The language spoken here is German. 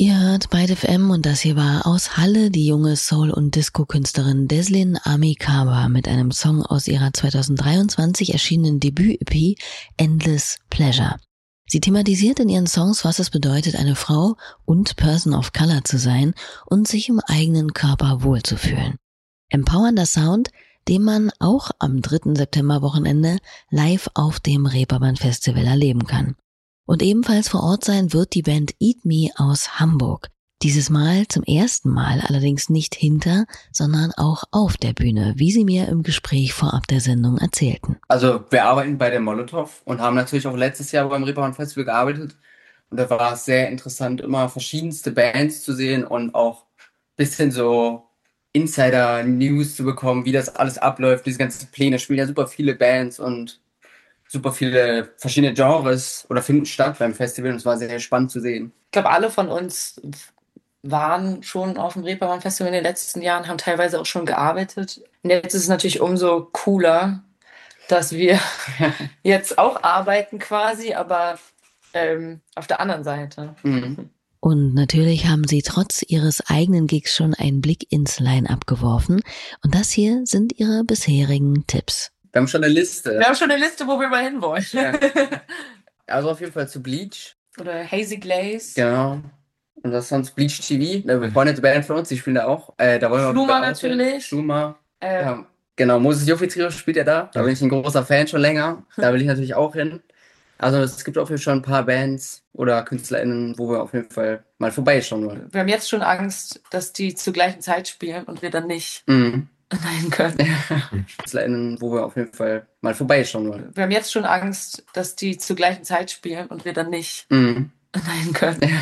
Ihr hört Byte FM und das hier war aus Halle die junge Soul- und Disco-Künstlerin Deslin Amikawa mit einem Song aus ihrer 2023 erschienenen Debüt-EP Endless Pleasure. Sie thematisiert in ihren Songs, was es bedeutet, eine Frau und Person of Color zu sein und sich im eigenen Körper wohlzufühlen. Empowernder Sound, den man auch am 3. September-Wochenende live auf dem Reeperbahn Festival erleben kann. Und ebenfalls vor Ort sein wird die Band Eat Me aus Hamburg. Dieses Mal zum ersten Mal allerdings nicht hinter, sondern auch auf der Bühne, wie sie mir im Gespräch vorab der Sendung erzählten. Also wir arbeiten bei der Molotow und haben natürlich auch letztes Jahr beim Reeperbahn Festival gearbeitet. Und da war es sehr interessant, immer verschiedenste Bands zu sehen und auch ein bisschen so Insider-News zu bekommen, wie das alles abläuft. Diese ganzen Pläne spielen ja super viele Bands und super viele verschiedene Genres oder finden statt beim Festival und es war sehr spannend zu sehen. Ich glaube, alle von uns waren schon auf dem Reeperbahn Festival in den letzten Jahren, haben teilweise auch schon gearbeitet. Und jetzt ist es natürlich umso cooler, dass wir jetzt auch arbeiten quasi, aber auf der anderen Seite. Mhm. Und natürlich haben sie trotz ihres eigenen Gigs schon einen Blick ins Line-Up geworfen. Und das hier sind ihre bisherigen Tipps. Wir haben schon eine Liste. Wir haben schon eine Liste, wo wir mal hinwollen. Ja. Also auf jeden Fall zu Bleach. Oder Hazy Glaze. Genau. Und das ist sonst Bleach TV, eine befreundete Band von uns, die spielen da auch. Da wollen wir Fluma auch natürlich. Fluma. Ja. Genau, Moses Jofi Trio spielt ja da. Da bin ich ein großer Fan schon länger. Da will ich natürlich auch hin. Also es gibt auf jeden Fall schon ein paar Bands oder KünstlerInnen, wo wir auf jeden Fall mal vorbeischauen wollen. Wir haben jetzt schon Angst, dass die zur gleichen Zeit spielen und wir dann nicht nein können. KünstlerInnen, wo wir auf jeden Fall mal vorbeischauen wollen. Wir haben jetzt schon Angst, dass die zur gleichen Zeit spielen und wir dann nicht nein können.